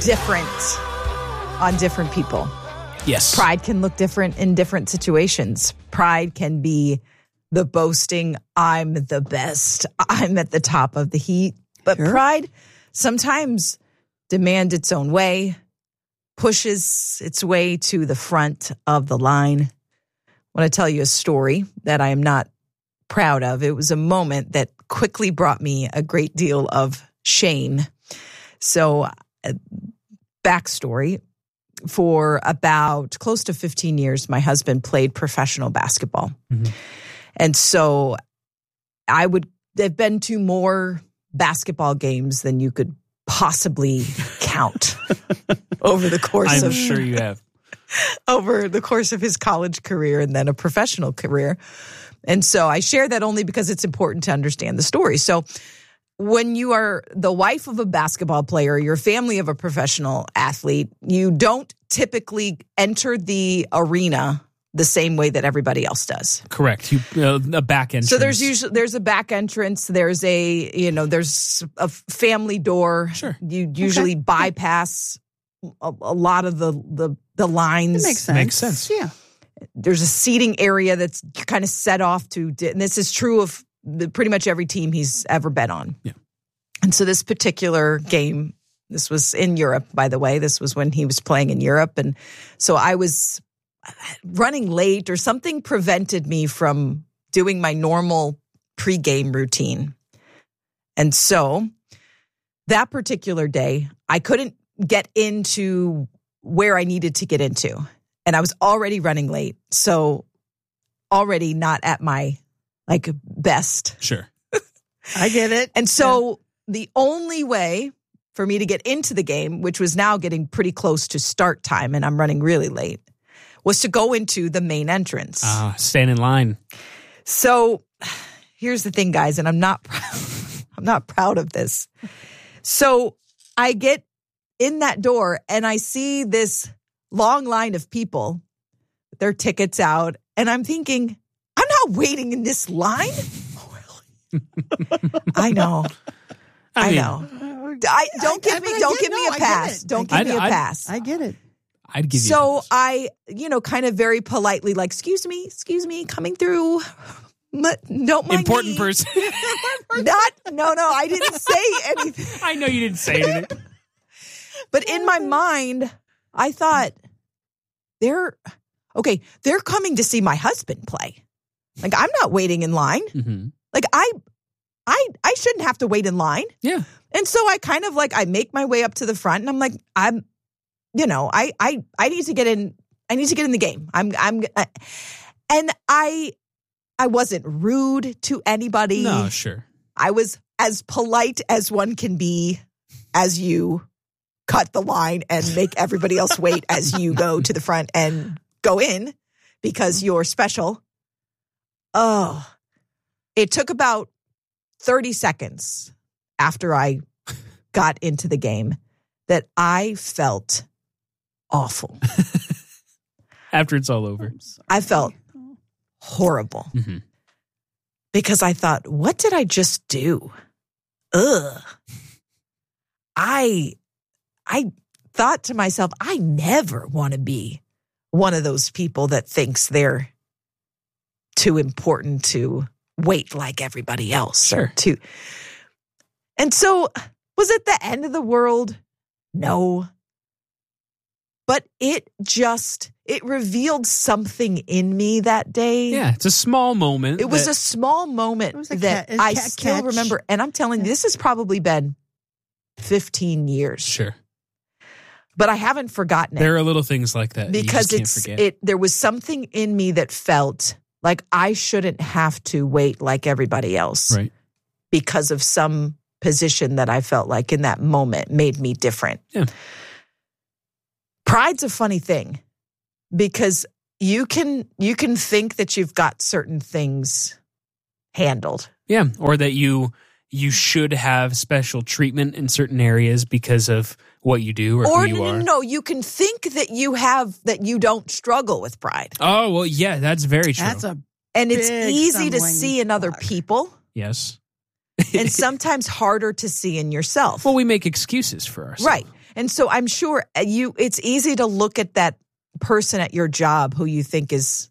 different on different people. Yes. Pride can look different in different situations. Pride can be the boasting, I'm the best, I'm at the top of the heap. But pride sometimes demands its own way, pushes its way to the front of the line. I want to tell you a story that I am not proud of. It was a moment that quickly brought me a great deal of shame. So, backstory. For about close to 15 years, my husband played professional basketball. Mm-hmm. And so I've been to more basketball games than you could possibly count over the course I'm sure you have. Over the course of his college career and then a professional career. And so I share that only because it's important to understand the story. So when you are the wife of a basketball player, your family of a professional athlete, you don't typically enter the arena the same way that everybody else does. Correct. A back entrance. So there's a back entrance. There's a family door. Sure. You usually bypass a lot of the lines. That makes sense. Yeah. There's a seating area that's kind of set off to, and this is true of pretty much every team he's ever been on. Yeah. And so this particular game, this was in Europe, by the way. This was when he was playing in Europe. And so I was running late or something prevented me from doing my normal pregame routine. And so that particular day, I couldn't get into where I needed to get into. And I was already running late. So already not at my best. Sure. I get it. And so the only way for me to get into the game, which was now getting pretty close to start time and I'm running really late, was to go into the main entrance. Stand in line. So here's the thing, guys, and I'm not proud of this. So I get in that door and I see this long line of people with their tickets out, and I'm thinking, I'm not waiting in this line. Oh, really? I know. I know. Don't give me a pass. Don't give me a pass. I get it. I'd give you. So I, kind of very politely, excuse me, coming through. Don't mind important me. person. No, I didn't say anything. I know you didn't say anything. But in my mind, I thought, they're coming to see my husband play. I'm not waiting in line. Mm-hmm. I shouldn't have to wait in line. Yeah. And so I kind of I make my way up to the front and I'm like, I need to get in. I need to get in the game. And I wasn't rude to anybody. No, sure. I was as polite as one can be as you cut the line and make everybody else wait as you go to the front and go in because you're special. Oh, it took about 30 seconds after I got into the game that I felt awful. After it's all over. I felt horrible because I thought, what did I just do? Ugh. I thought to myself, I never want to be one of those people that thinks they're too important to wait like everybody else. Sure. And so, was it the end of the world? No. But it revealed something in me that day. Yeah, it's a small moment. It was a small moment that I still remember. And I'm telling you, this has probably been 15 years. Sure. But I haven't forgotten it. There are little things like that because you just can't forget. There was something in me that felt like I shouldn't have to wait like everybody else. Right. Because of some position that I felt like in that moment made me different. Yeah. Pride's a funny thing because you can think that you've got certain things handled. Yeah, or that you should have special treatment in certain areas because of what you do or who you are. No, you can think that you don't struggle with pride. Oh, well, yeah, that's very true. And it's easy to see in other people. Yes. And sometimes harder to see in yourself. Well, we make excuses for ourselves. Right. And so I'm sure it's easy to look at that person at your job who you think is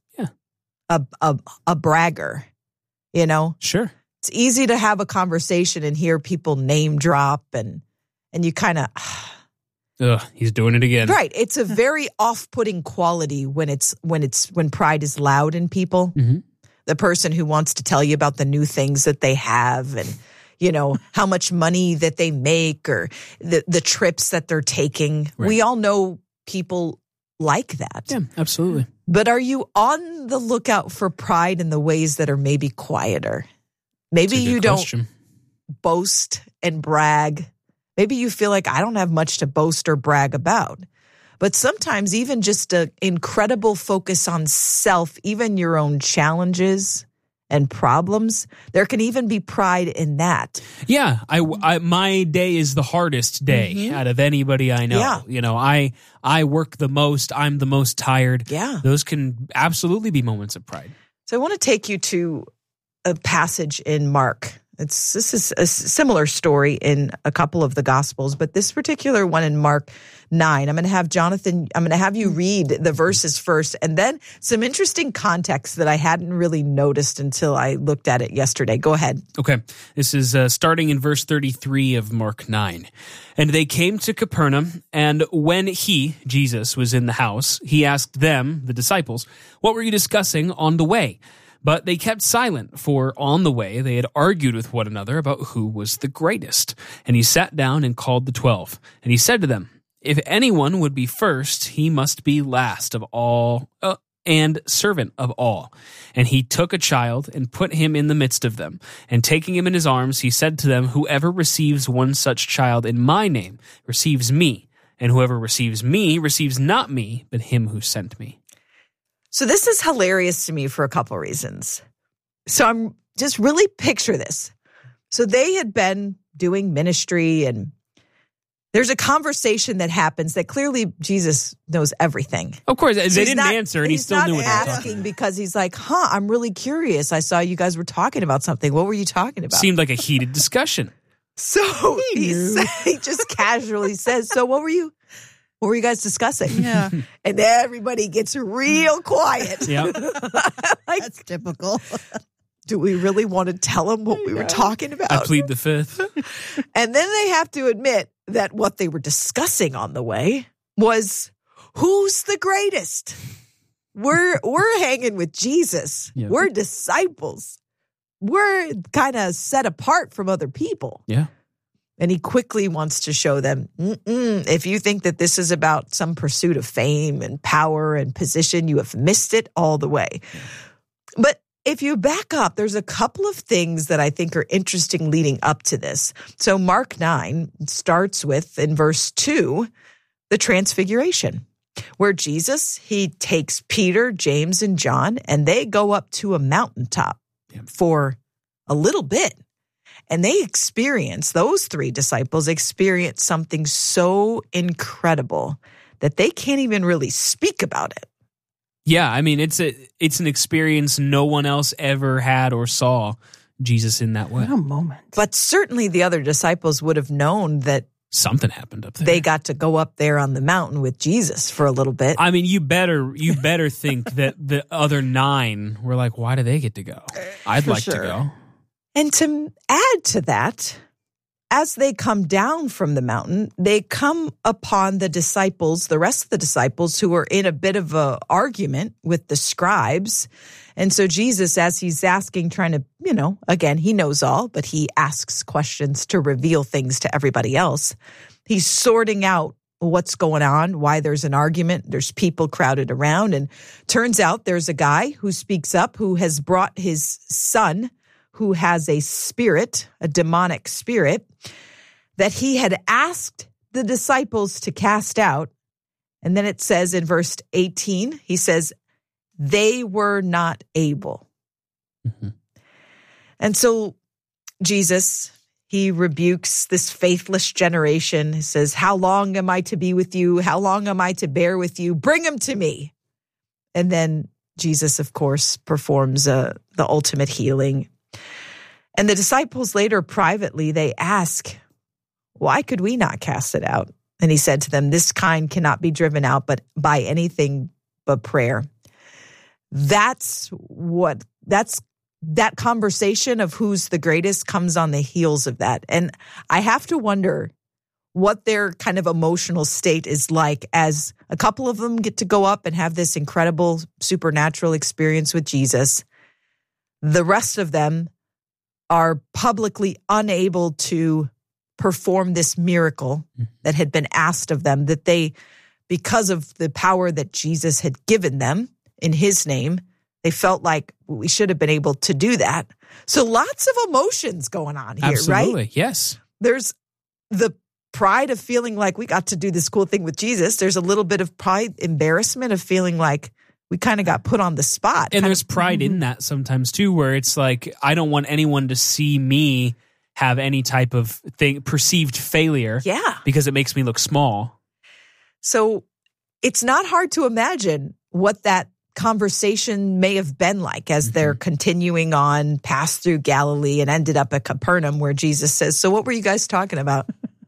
a bragger, you know? Sure. It's easy to have a conversation and hear people name drop and you kind of... Ugh, he's doing it again. Right. It's a very off-putting quality when pride is loud in people. Mm-hmm. The person who wants to tell you about the new things that they have and, you know, how much money that they make or the trips that they're taking. Right. We all know people like that. Yeah, absolutely. But are you on the lookout for pride in the ways that are maybe quieter? Maybe you don't boast and brag. Maybe you feel like I don't have much to boast or brag about. But sometimes even just an incredible focus on self, even your own challenges and problems, there can even be pride in that. Yeah, my day is the hardest day out of anybody I know. Yeah. You know, I work the most. I'm the most tired. Yeah. Those can absolutely be moments of pride. So I want to take you to a passage in Mark. This is a similar story in a couple of the Gospels, but this particular one in Mark 9, I'm going to have Jonathan, I'm going to have you read the verses first, and then some interesting context that I hadn't really noticed until I looked at it yesterday. Go ahead. Okay. This is starting in verse 33 of Mark 9. And they came to Capernaum, and when he, Jesus, was in the house, he asked them, the disciples, "What were you discussing on the way?" But they kept silent, for on the way they had argued with one another about who was the greatest. And he sat down and called the 12. And he said to them, "If anyone would be first, he must be last of all and servant of all." And he took a child and put him in the midst of them. And taking him in his arms, he said to them, "Whoever receives one such child in my name receives me. And whoever receives me receives not me, but him who sent me." So this is hilarious to me for a couple reasons. So I'm just really picture this. So they had been doing ministry and there's a conversation that happens that clearly Jesus knows everything. Of course, they So didn't answer and he still knew what they were talking about. He's not asking because he's like, I'm really curious. I saw you guys were talking about something. What were you talking about? Seemed like a heated discussion. So he just casually says, "So what were you guys discussing?" Yeah. And everybody gets real quiet. Yeah. That's typical. Do we really want to tell them what we were talking about? I plead the fifth. And then they have to admit that what they were discussing on the way was who's the greatest. We're hanging with Jesus. Yeah. We're disciples. We're kind of set apart from other people. Yeah. And he quickly wants to show them, if you think that this is about some pursuit of fame and power and position, you have missed it all the way. Yeah. But if you back up, there's a couple of things that I think are interesting leading up to this. So Mark 9 starts with, in verse 2, the transfiguration, where Jesus, he takes Peter, James, and John, and they go up to a mountaintop for a little bit. And those three disciples experience something so incredible that they can't even really speak about it. Yeah, I mean, it's an experience no one else ever had or saw Jesus in that way. What a moment. But certainly the other disciples would have known that something happened up there. They got to go up there on the mountain with Jesus for a little bit. I mean, you better think that the other 9 were like, why do they get to go? I'd like to go. And to add to that, as they come down from the mountain, they come upon the disciples, the rest of the disciples, who are in a bit of an argument with the scribes. And so Jesus, as he's asking, trying to, again, he knows all, but he asks questions to reveal things to everybody else. He's sorting out what's going on, why there's an argument. There's people crowded around. And turns out there's a guy who speaks up, who has brought his son, who has a spirit, a demonic spirit, that he had asked the disciples to cast out. And then it says in verse 18, he says, they were not able. Mm-hmm. And so Jesus, he rebukes this faithless generation. He says, how long am I to be with you? How long am I to bear with you? Bring him to me. And then Jesus, of course, performs the ultimate healing. And the disciples later privately, they ask, why could we not cast it out? And he said to them, this kind cannot be driven out but by anything but prayer. That conversation of who's the greatest comes on the heels of that. And I have to wonder what their kind of emotional state is like as a couple of them get to go up and have this incredible supernatural experience with Jesus. The rest of them are publicly unable to perform this miracle that had been asked of them, that they, because of the power that Jesus had given them in his name, they felt like we should have been able to do that. So lots of emotions going on here, Absolutely, right? yes. There's the pride of feeling like we got to do this cool thing with Jesus. There's a little bit of pride, embarrassment of feeling like we kind of got put on the spot. And there's pride in that sometimes too, where it's like, I don't want anyone to see me have any type of thing, perceived failure. Yeah. Because it makes me look small. So it's not hard to imagine what that conversation may have been like as they're continuing on past through Galilee and ended up at Capernaum, where Jesus says, so what were you guys talking about?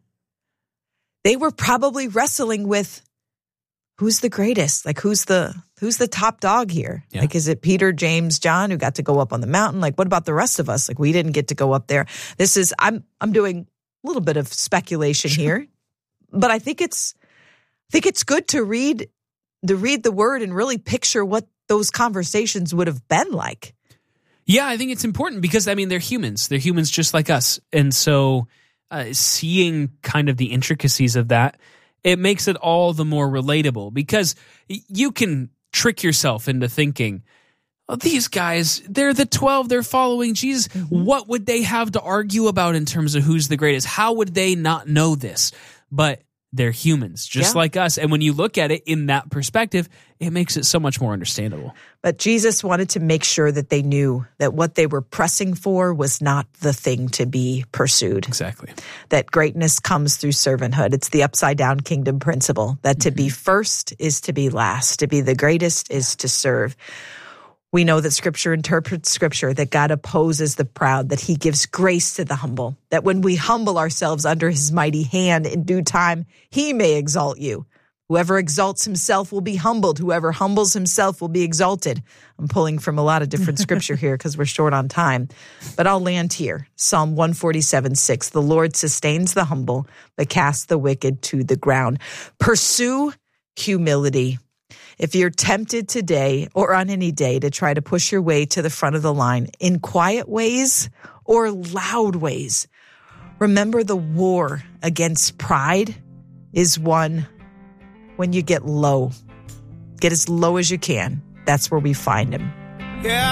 They were probably wrestling with who's the greatest? Like, who's the top dog here? Yeah. Like, is it Peter, James, John who got to go up on the mountain? Like, what about the rest of us? Like, we didn't get to go up there. This is, I'm doing a little bit of speculation here, but I think it's good to read the word and really picture what those conversations would have been like. Yeah, I think it's important because, I mean, they're humans. They're humans just like us. And so seeing kind of the intricacies of that, it makes it all the more relatable because you can trick yourself into thinking, oh, these guys, they're the 12, they're following Jesus. What would they have to argue about in terms of who's the greatest? How would they not know this? But they're humans, just like us. And when you look at it in that perspective, it makes it so much more understandable. But Jesus wanted to make sure that they knew that what they were pressing for was not the thing to be pursued. Exactly. That greatness comes through servanthood. It's the upside down kingdom principle that to be first is to be last. To be the greatest is to serve. We know that Scripture interprets Scripture, that God opposes the proud, that he gives grace to the humble, that when we humble ourselves under his mighty hand in due time, he may exalt you. Whoever exalts himself will be humbled. Whoever humbles himself will be exalted. I'm pulling from a lot of different Scripture here because we're short on time, but I'll land here. Psalm 147:6, the Lord sustains the humble, but casts the wicked to the ground. Pursue humility. If you're tempted today or on any day to try to push your way to the front of the line in quiet ways or loud ways, remember the war against pride is won when you get low. Get as low as you can. That's where we find him. Yeah.